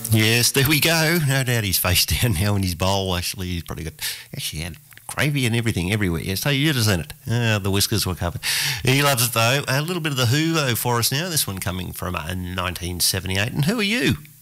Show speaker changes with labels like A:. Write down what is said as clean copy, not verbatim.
A: Yes, there we go. No doubt he's face down now in his bowl. Actually, he's probably got had gravy and everything everywhere. Yes, so you'd have seen it. The whiskers were covered. He loves it though. A little bit of the Who for us now. This one coming from 1978. And who are you?